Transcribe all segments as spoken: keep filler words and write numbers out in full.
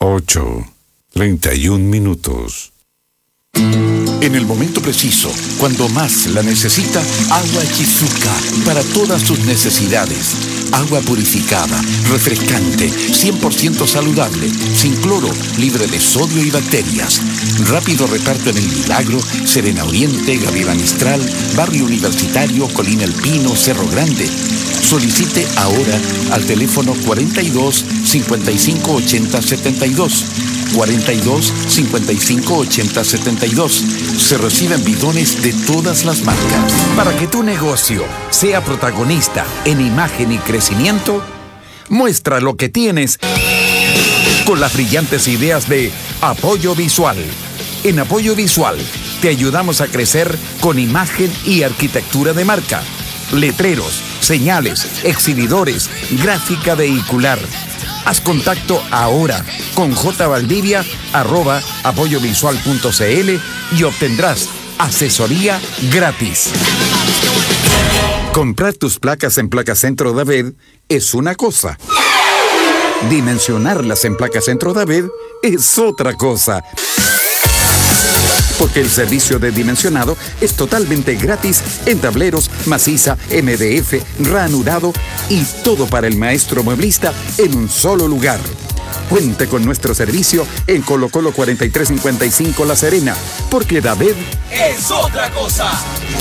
ocho, treinta y un minutos. En el momento preciso, cuando más la necesita, Agua Shizuka, para todas sus necesidades. Agua purificada, refrescante, cien por ciento saludable, sin cloro, libre de sodio y bacterias. Rápido reparto en El Milagro, Serena Oriente, Gabriela Mistral, Barrio Universitario, Colina El Pino, Cerro Grande. Solicite ahora al teléfono cuarenta y dos, cincuenta y cinco, ochenta, setenta y dos. cuarenta y dos, cincuenta y cinco, ochenta, setenta y dos. Se reciben bidones de todas las marcas. Para que tu negocio sea protagonista en imagen y crecimiento, muestra lo que tienes con las brillantes ideas de Apoyo Visual. En Apoyo Visual te ayudamos a crecer con imagen y arquitectura de marca, letreros, señales, exhibidores, gráfica vehicular. Haz contacto ahora con jvaldivia arroba apoyovisual punto cl y obtendrás asesoría gratis. Comprar tus placas en Placacentro David es una cosa. Dimensionarlas en Placacentro David es otra cosa. Porque el servicio de dimensionado es totalmente gratis en tableros, maciza, M D F, ranurado y todo para el maestro mueblista en un solo lugar. Cuente con nuestro servicio en Colo Colo cuarenta y tres cincuenta y cinco La Serena, porque David es otra cosa.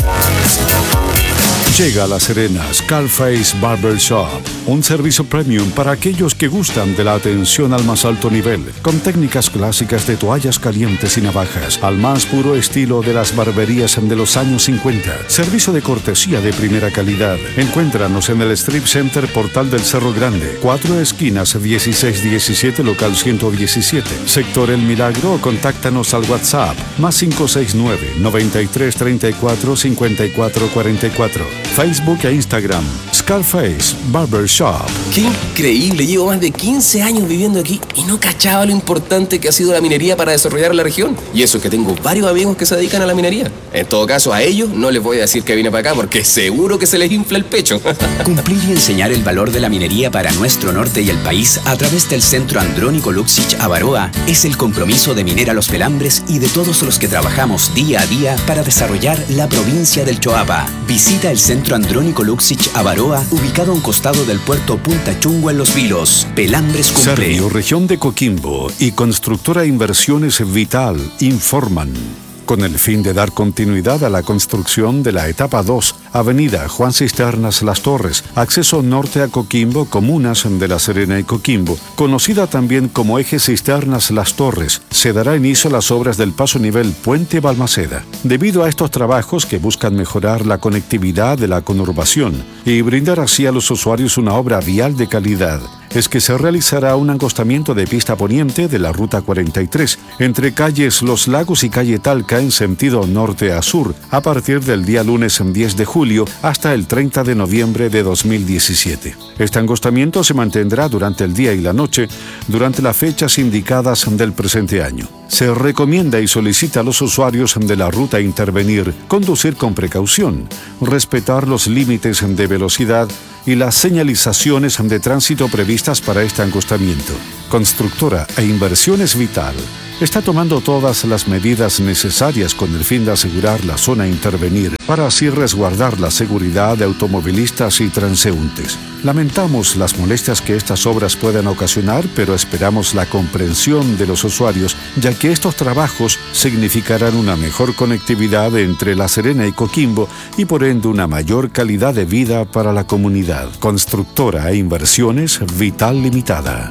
Llega a La Serena Skullface Barber Shop, un servicio premium para aquellos que gustan de la atención al más alto nivel, con técnicas clásicas de toallas calientes y navajas, al más puro estilo de las barberías de los años cincuenta. Servicio de cortesía de primera calidad. Encuéntranos en el Strip Center Portal del Cerro Grande, cuatro esquinas dieciséis diecisiete, local ciento diecisiete. Sector El Milagro, o contáctanos al WhatsApp, más cinco seis nueve, noventa y tres treinta y cuatro cincuenta y cuatro cuarenta y cuatro. Facebook e Instagram, Skullface Barber Shop. ¡Qué increíble! Llevo más de quince años viviendo aquí y no cachaba lo importante que ha sido la minería para desarrollar la región. Y eso que tengo varios amigos que se dedican a la minería. En todo caso, a ellos no les voy a decir que vine para acá porque seguro que se les infla el pecho. Cumplir y enseñar el valor de la minería para nuestro norte y el país a través del Centro Andrónico Luxich Avaroa es el compromiso de Minera Los Pelambres y de todos los que trabajamos día a día para desarrollar la provincia del Choapa. Visita el Centro Andrónico Luxich Avaroa, ubicado a un costado del puerto Punta Chungua en Los Vilos. Pelambres cumple. Sergio, región de Coquimbo y Constructora Inversiones Vital informan. Con el fin de dar continuidad a la construcción de la etapa dos, Avenida Juan Cisternas Las Torres, acceso norte a Coquimbo, comunas de La Serena y Coquimbo, conocida también como Eje Cisternas Las Torres, se dará inicio a las obras del paso nivel Puente Balmaceda. Debido a estos trabajos que buscan mejorar la conectividad de la conurbación y brindar así a los usuarios una obra vial de calidad, es que se realizará un angostamiento de pista poniente de la Ruta cuarenta y tres entre calles Los Lagos y calle Talca en sentido norte a sur a partir del día lunes diez de julio hasta el treinta de noviembre de dos mil diecisiete. Este angostamiento se mantendrá durante el día y la noche durante las fechas indicadas del presente año. Se recomienda y solicita a los usuarios de la ruta intervenir, conducir con precaución, respetar los límites de velocidad y las señalizaciones de tránsito previstas para este angostamiento. Constructora e Inversiones Vital está tomando todas las medidas necesarias con el fin de asegurar la zona a intervenir, para así resguardar la seguridad de automovilistas y transeúntes. Lamentamos las molestias que estas obras puedan ocasionar, pero esperamos la comprensión de los usuarios, ya que estos trabajos significarán una mejor conectividad entre La Serena y Coquimbo y por ende una mayor calidad de vida para la comunidad. Constructora e Inversiones Vital Limitada.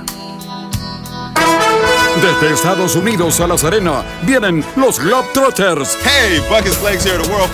Desde Estados Unidos a La Serena vienen los Globetrotters. Hey, Buckets Flags here, the world